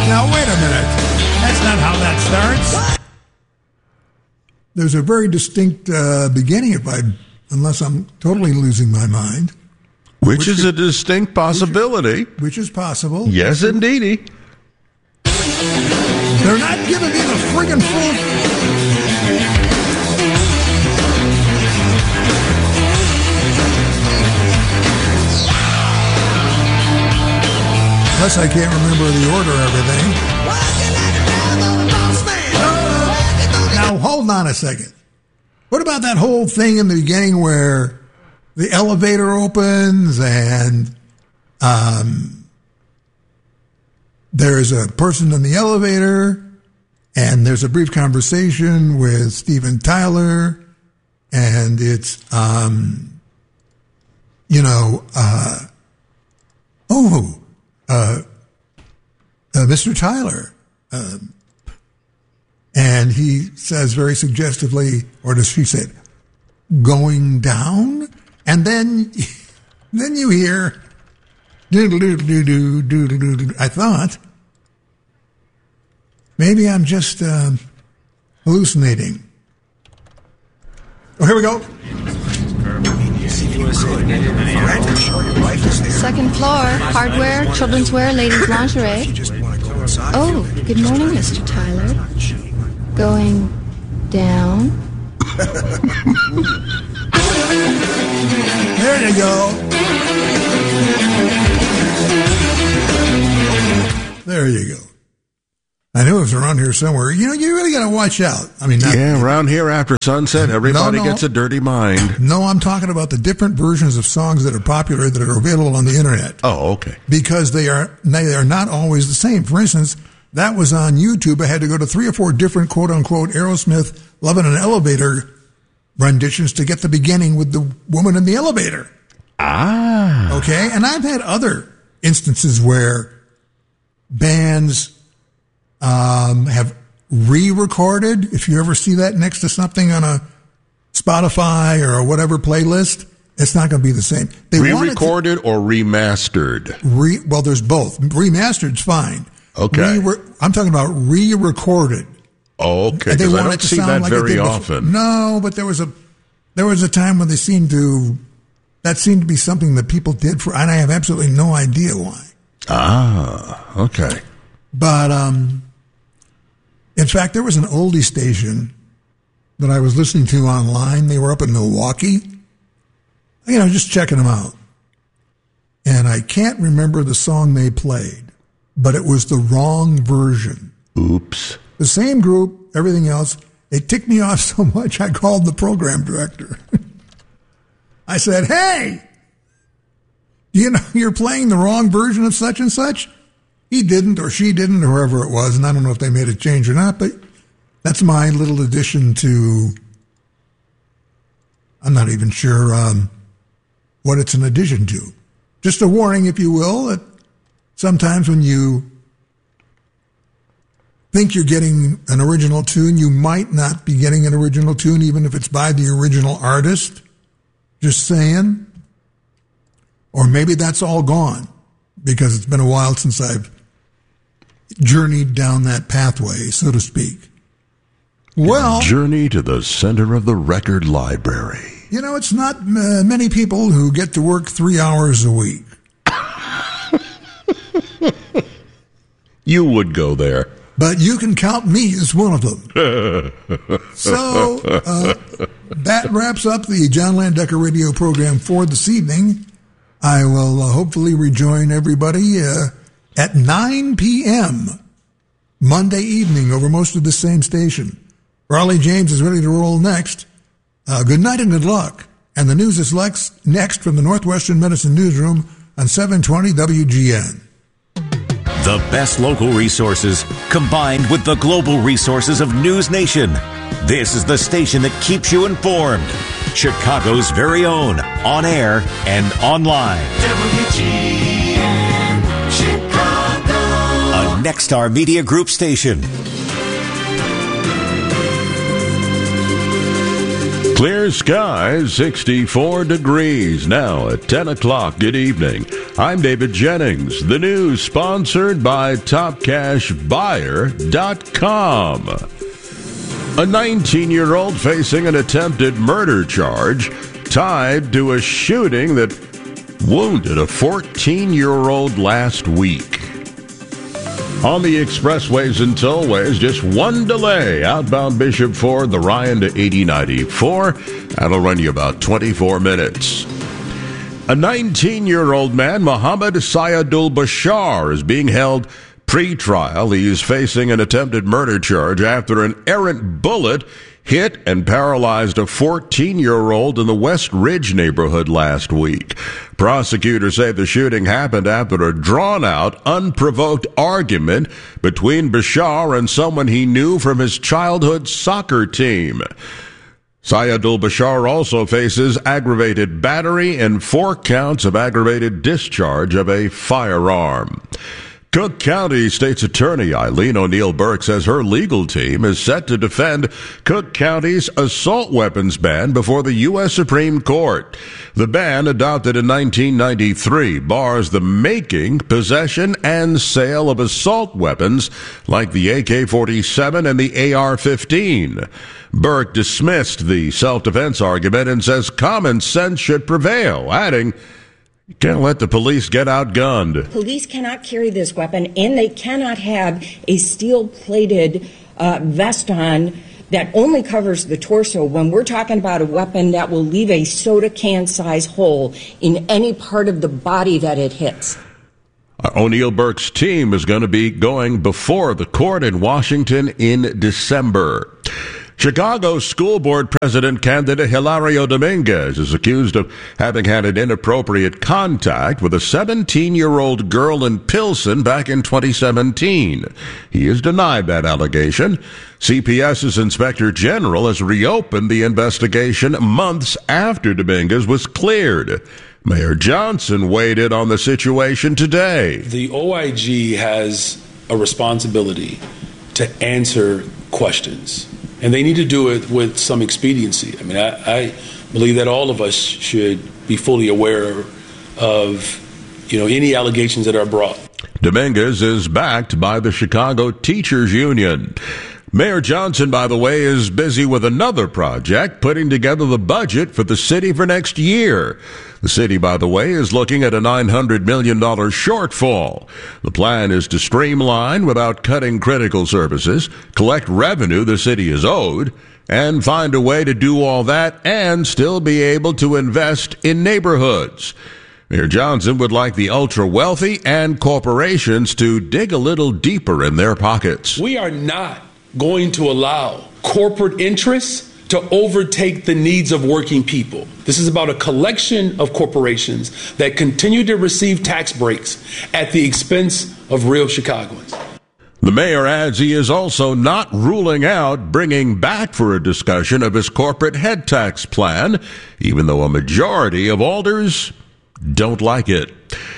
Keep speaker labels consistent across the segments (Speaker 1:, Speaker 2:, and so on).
Speaker 1: Now, wait a minute. That's not how that starts. There's a very distinct beginning, unless I'm totally losing my mind.
Speaker 2: Which is a distinct possibility.
Speaker 1: Which is possible.
Speaker 2: Yes, indeedy.
Speaker 1: They're not giving me the friggin' full... Unless I can't remember the order of everything. Now, hold on a second. What about that whole thing in the beginning where the elevator opens and there's a person in the elevator and there's a brief conversation with Steven Tyler and it's, Mr. Tyler, and he says very suggestively, or does she say, going down? And then you hear, doodle-doodle-doo-doo-doo-doo-doo. I thought, maybe I'm just hallucinating. Oh, here we go.
Speaker 3: Second floor, hardware, children's wear, ladies' lingerie. Oh, good morning, Mr. Tyler. Going down.
Speaker 1: There you go. There you go. I knew it was around here somewhere. You really got to watch out. I mean,
Speaker 2: around here after sunset, everybody gets a dirty mind.
Speaker 1: No, I'm talking about the different versions of songs that are popular that are available on the internet.
Speaker 2: Oh, okay.
Speaker 1: Because they are not always the same. For instance, that was on YouTube. I had to go to 3 or 4 different quote-unquote Aerosmith Love in an Elevator renditions to get the beginning with the woman in the elevator.
Speaker 2: Ah.
Speaker 1: Okay? And I've had other instances where bands have re-recorded. If you ever see that next to something on a Spotify or a whatever playlist, it's not going to be the same. They
Speaker 2: re-recorded or remastered?
Speaker 1: Well, there's both. Remastered's fine.
Speaker 2: Okay.
Speaker 1: I'm talking about re-recorded.
Speaker 2: Oh, okay. Because I don't see that very often.
Speaker 1: No, but there was a time when that seemed to be something that people did and I have absolutely no idea why.
Speaker 2: Ah, okay.
Speaker 1: But, in fact, there was an oldie station that I was listening to online. They were up in Milwaukee. Just checking them out. And I can't remember the song they played, but it was the wrong version.
Speaker 2: Oops.
Speaker 1: The same group, everything else. It ticked me off so much, I called the program director. I said, hey, you're playing the wrong version of such and such? He didn't, or she didn't, or whoever it was, and I don't know if they made a change or not, but that's my little addition to, I'm not even sure what it's an addition to. Just a warning, if you will, that sometimes when you think you're getting an original tune, you might not be getting an original tune, even if it's by the original artist. Just saying. Or maybe that's all gone, because it's been a while since I've journeyed down that pathway, so to speak. Well,
Speaker 2: journey to the center of the record library.
Speaker 1: It's not many people who get to work 3 hours a week.
Speaker 2: You would go there.
Speaker 1: But you can count me as one of them. So, that wraps up the John Landecker radio program for this evening. I will hopefully rejoin everybody at 9 p.m. Monday evening over most of the same station. Raleigh James is ready to roll next. Good night and good luck. And the news is next from the Northwestern Medicine Newsroom on 720 WGN.
Speaker 4: The best local resources combined with the global resources of News Nation. This is the station that keeps you informed. Chicago's very own, on air and online. WGN Chicago. A Nexstar Media Group station.
Speaker 2: Clear skies, 64 degrees. Now at 10 o'clock. Good evening. I'm David Jennings. The news sponsored by TopCashBuyer.com. A 19-year-old facing an attempted murder charge tied to a shooting that wounded a 14-year-old last week. On the expressways and tollways, just one delay. Outbound Bishop Ford, the Ryan to 8094. That'll run you about 24 minutes. A 19-year-old man, Mohammed Sayadul Bashar, is being held pre-trial. He is facing an attempted murder charge after an errant bullet hit and paralyzed a 14-year-old in the West Ridge neighborhood last week. Prosecutors say the shooting happened after a drawn-out, unprovoked argument between Bashar and someone he knew from his childhood soccer team. Sayadul Bashar also faces aggravated battery and 4 counts of aggravated discharge of a firearm. Cook County State's Attorney Eileen O'Neill Burke says her legal team is set to defend Cook County's assault weapons ban before the U.S. Supreme Court. The ban, adopted in 1993, bars the making, possession, and sale of assault weapons like the AK-47 and the AR-15. Burke dismissed the self-defense argument and says common sense should prevail, adding, "You can't let the police get outgunned."
Speaker 5: Police cannot carry this weapon, and they cannot have a steel-plated vest on that only covers the torso when we're talking about a weapon that will leave a soda can-size hole in any part of the body that it hits.
Speaker 2: O'Neill Burke's team is going to be going before the court in Washington in December. Chicago School Board President candidate Hilario Dominguez is accused of having had an inappropriate contact with a 17-year-old girl in Pilsen back in 2017. He has denied that allegation. CPS's Inspector General has reopened the investigation months after Dominguez was cleared. Mayor Johnson weighed in on the situation today.
Speaker 6: The OIG has a responsibility to answer questions, and they need to do it with some expediency. I mean, I believe that all of us should be fully aware of, any allegations that are brought.
Speaker 2: Dominguez is backed by the Chicago Teachers Union. Mayor Johnson, by the way, is busy with another project, putting together the budget for the city for next year. The city, by the way, is looking at a $900 million shortfall. The plan is to streamline without cutting critical services, collect revenue the city is owed, and find a way to do all that and still be able to invest in neighborhoods. Mayor Johnson would like the ultra-wealthy and corporations to dig a little deeper in their pockets.
Speaker 6: We are not going to allow corporate interests to overtake the needs of working people. This is about a collection of corporations that continue to receive tax breaks at the expense of real Chicagoans.
Speaker 2: The mayor adds he is also not ruling out bringing back for a discussion of his corporate head tax plan, even though a majority of alders don't like it.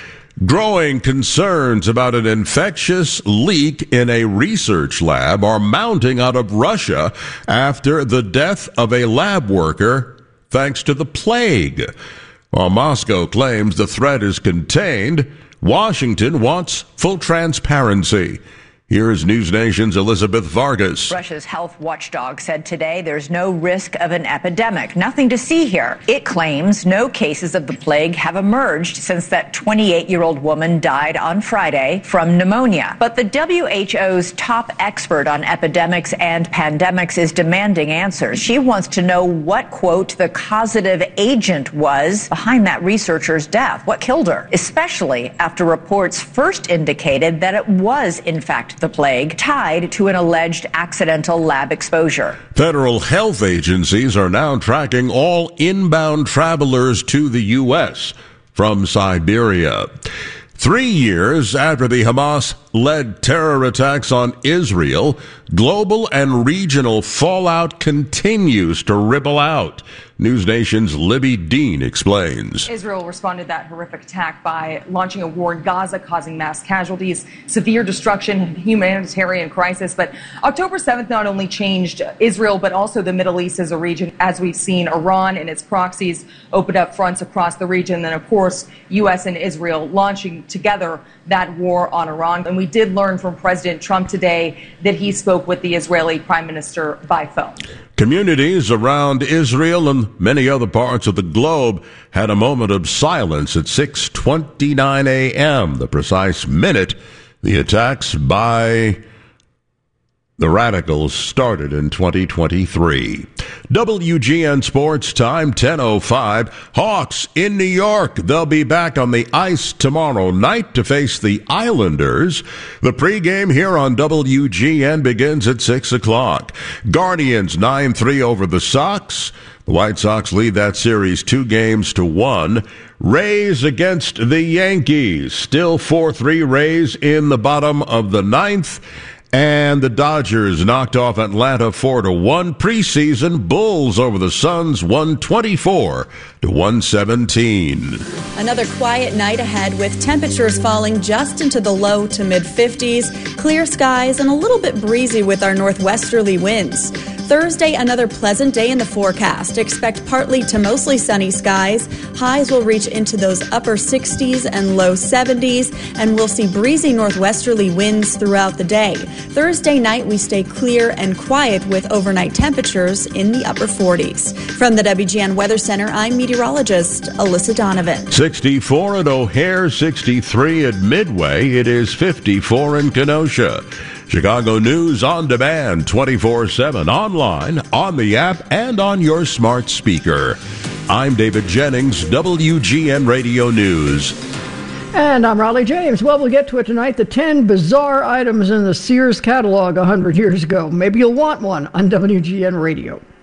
Speaker 2: Growing concerns about an infectious leak in a research lab are mounting out of Russia after the death of a lab worker thanks to the plague. While Moscow claims the threat is contained, Washington wants full transparency. Here's News Nation's Elizabeth Vargas.
Speaker 7: Russia's health watchdog said today there's no risk of an epidemic. Nothing to see here. It claims no cases of the plague have emerged since that 28-year-old woman died on Friday from pneumonia. But the WHO's top expert on epidemics and pandemics is demanding answers. She wants to know what, quote, the causative agent was behind that researcher's death. What killed her? Especially after reports first indicated that it was, in fact, the plague tied to an alleged accidental lab exposure.
Speaker 2: Federal health agencies are now tracking all inbound travelers to the U.S. from Siberia. 3 years after the Hamas-led terror attacks on Israel, global and regional fallout continues to ripple out. News Nation's Libby Dean explains.
Speaker 8: Israel responded to that horrific attack by launching a war in Gaza, causing mass casualties, severe destruction, humanitarian crisis. But October 7th not only changed Israel, but also the Middle East as a region. As we've seen, Iran and its proxies opened up fronts across the region. Then, of course, U.S. and Israel launching together that war on Iran. And we did learn from President Trump today that he spoke with the Israeli Prime Minister by phone.
Speaker 2: Communities around Israel and many other parts of the globe had a moment of silence at 6:29 a.m., the precise minute the attacks by the radicals started in 2023. WGN Sports Time, 10:05. Hawks in New York. They'll be back on the ice tomorrow night to face the Islanders. The pregame here on WGN begins at 6 o'clock. Guardians 9-3 over the Sox. The White Sox lead that series 2-1. Rays against the Yankees. Still 4-3 Rays in the bottom of the ninth. And the Dodgers knocked off Atlanta 4-1. Preseason Bulls over the Suns 124-117.
Speaker 9: Another quiet night ahead with temperatures falling just into the low to mid 50s, clear skies, and a little bit breezy with our northwesterly winds. Thursday, another pleasant day in the forecast. Expect partly to mostly sunny skies. Highs will reach into those upper 60s and low 70s, and we'll see breezy northwesterly winds throughout the day. Thursday night, we stay clear and quiet with overnight temperatures in the upper 40s. From the WGN Weather Center, I'm meteorologist Alyssa Donovan.
Speaker 2: 64 at O'Hare, 63 at Midway. It is 54 in Kenosha. Chicago News on demand 24/7 online, on the app, and on your smart speaker. I'm David Jennings, WGN Radio News.
Speaker 10: And I'm Raleigh James. Well, we'll get to it tonight. The 10 bizarre items in the Sears catalog 100 years ago. Maybe you'll want one on WGN Radio.